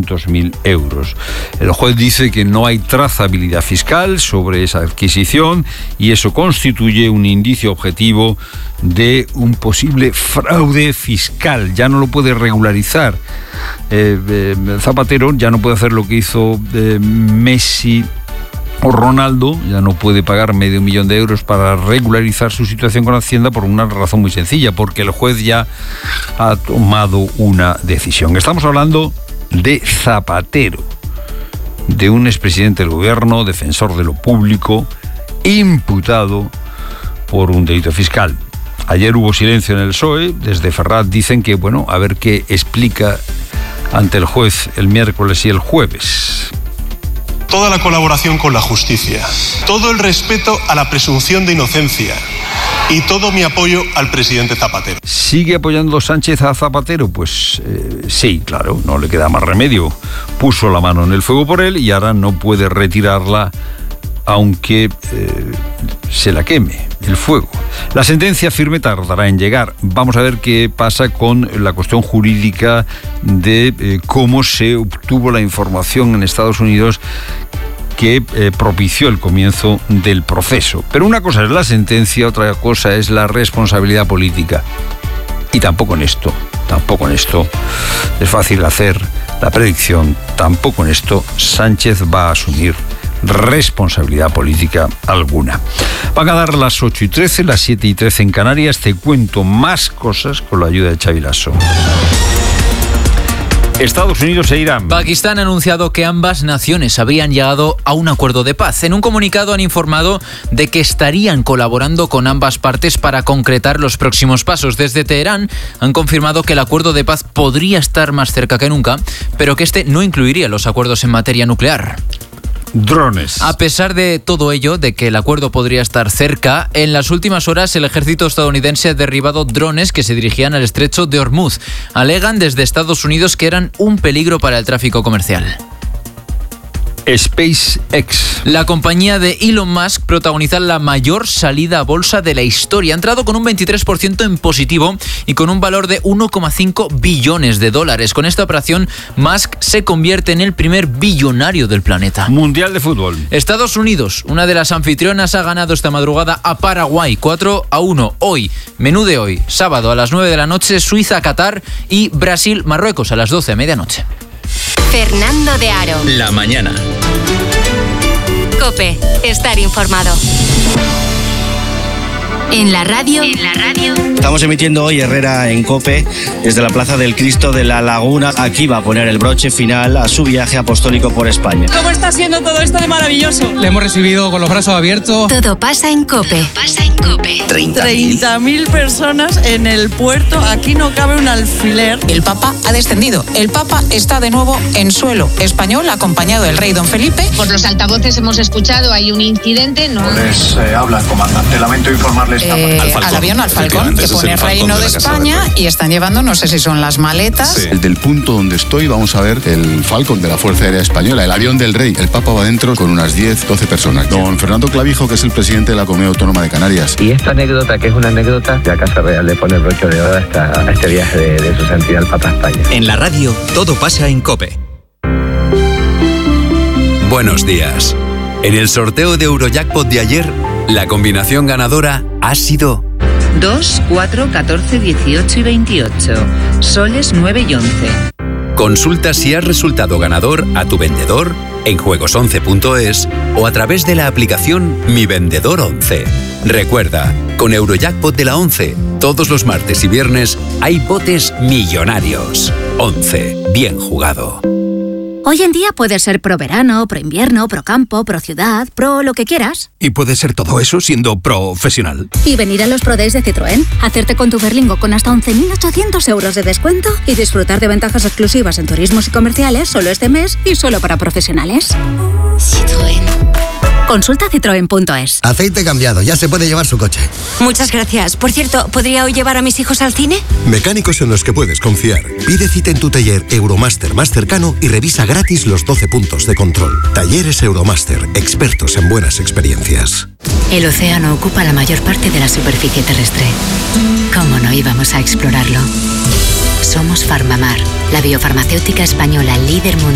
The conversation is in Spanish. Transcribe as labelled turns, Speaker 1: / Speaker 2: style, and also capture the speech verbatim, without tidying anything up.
Speaker 1: doscientos mil euros. El juez dice que no hay trazabilidad fiscal sobre esa adquisición y eso constituye un indicio objetivo de un posible fraude fiscal. Ya no lo puede regularizar. Eh, eh, Zapatero ya no puede hacer lo que hizo eh, Messi o Ronaldo, ya no puede pagar medio millón de euros para regularizar su situación con Hacienda por una razón muy sencilla, porque el juez ya ha tomado una decisión. Estamos hablando de Zapatero, de un expresidente del gobierno, defensor de lo público, imputado por un delito fiscal. Ayer hubo silencio en el P S O E, desde Ferraz dicen que, bueno, a ver qué explica ante el juez el miércoles y el jueves.
Speaker 2: Toda la colaboración con la justicia, todo el respeto a la presunción de inocencia y todo mi apoyo al presidente Zapatero.
Speaker 1: ¿Sigue apoyando Sánchez a Zapatero? Pues eh, sí, claro, no le queda más remedio. Puso la mano en el fuego por él y ahora no puede retirarla, aunque eh, se la queme el fuego. La sentencia firme tardará en llegar. Vamos a ver qué pasa con la cuestión jurídica de eh, cómo se obtuvo la información en Estados Unidos que eh, propició el comienzo del proceso. Pero una cosa es la sentencia, otra cosa es la responsabilidad política. Y tampoco en esto, tampoco en esto es fácil hacer la predicción, tampoco en esto Sánchez va a asumir responsabilidad política alguna. Van a dar las ocho y trece, las siete y trece en Canarias. Te cuento más cosas con la ayuda de Xavi Lasso. Estados Unidos e Irán.
Speaker 3: Pakistán ha anunciado que ambas naciones habrían llegado a un acuerdo de paz. En un comunicado han informado de que estarían colaborando con ambas partes para concretar los próximos pasos. Desde Teherán han confirmado que el acuerdo de paz podría estar más cerca que nunca, pero que este no incluiría los acuerdos en materia nuclear.
Speaker 1: Drones.
Speaker 3: A pesar de todo ello, de que el acuerdo podría estar cerca, en las últimas horas el ejército estadounidense ha derribado drones que se dirigían al estrecho de Hormuz. Alegan desde Estados Unidos que eran un peligro para el tráfico comercial.
Speaker 1: SpaceX.
Speaker 3: La compañía de Elon Musk protagoniza la mayor salida a bolsa de la historia. Ha entrado con un veintitrés por ciento en positivo y con un valor de uno coma cinco billones de dólares. Con esta operación, Musk se convierte en el primer billonario del planeta.
Speaker 1: Mundial de fútbol.
Speaker 3: Estados Unidos, una de las anfitrionas, ha ganado esta madrugada a Paraguay cuatro a uno. Hoy, menú de hoy, sábado a las nueve de la noche, Suiza-Qatar y Brasil-Marruecos a las doce de medianoche.
Speaker 4: Fernando de Aro.
Speaker 5: La mañana.
Speaker 4: COPE. Estar informado. En la radio. En la radio.
Speaker 6: Estamos emitiendo hoy Herrera en COPE desde la Plaza del Cristo de la Laguna. Aquí va a poner el broche final a su viaje apostólico por España.
Speaker 7: ¿Cómo está siendo todo esto de maravilloso?
Speaker 8: Le hemos recibido con los brazos abiertos.
Speaker 4: Todo pasa en COPE. Todo pasa en COPE.
Speaker 7: treinta mil personas en el puerto. Aquí no cabe un alfiler.
Speaker 9: El Papa ha descendido. El Papa está de nuevo en suelo español, acompañado del rey don Felipe.
Speaker 10: Por los altavoces hemos escuchado, hay un incidente. ¿No?
Speaker 11: Les eh, habla el comandante. Lamento informarles.
Speaker 9: Eh, al, al avión, al Falcón, que pone Reino de España y están llevando, no sé si son las maletas.
Speaker 12: Sí. Desde el punto donde estoy vamos a ver el Falcon de la Fuerza Aérea Española, el avión del rey. El Papa va dentro con unas diez, doce personas. Don Fernando Clavijo, que es el presidente de la Comunidad Autónoma de Canarias.
Speaker 13: Y esta anécdota, que es una anécdota, la Casa Real le pone el broche de oro a, esta, a este viaje de, de su santidad el Papa a España.
Speaker 5: En la radio, todo pasa en COPE. Buenos días. En el sorteo de Eurojackpot de ayer, la combinación ganadora ha sido
Speaker 14: dos, cuatro, catorce, dieciocho y veintiocho. Soles nueve y once.
Speaker 5: Consulta si has resultado ganador a tu vendedor en juegos once punto es o a través de la aplicación Mi Vendedor once. Recuerda, con Eurojackpot de la once, todos los martes y viernes hay botes millonarios. once. Bien jugado.
Speaker 15: Hoy en día puedes ser pro verano, pro invierno, pro campo, pro ciudad, pro lo que quieras.
Speaker 16: Y puedes ser todo eso siendo profesional.
Speaker 15: Y venir a los Pro Days de Citroën, hacerte con tu Berlingo con hasta once mil ochocientos euros de descuento y disfrutar de ventajas exclusivas en turismos y comerciales solo este mes y solo para profesionales.
Speaker 4: Citroën.
Speaker 15: Consulta citroen punto es.
Speaker 17: Aceite cambiado, ya se puede llevar su coche.
Speaker 4: Muchas gracias. Por cierto, ¿podría hoy llevar a mis hijos al cine?
Speaker 18: Mecánicos en los que puedes confiar. Pide cita en tu taller Euromaster más cercano y revisa gratis los doce puntos de control. Talleres Euromaster, expertos en buenas experiencias.
Speaker 19: El océano ocupa la mayor parte de la superficie terrestre. ¿Cómo no íbamos a explorarlo? Somos Farmamar, la biofarmacéutica española líder mundial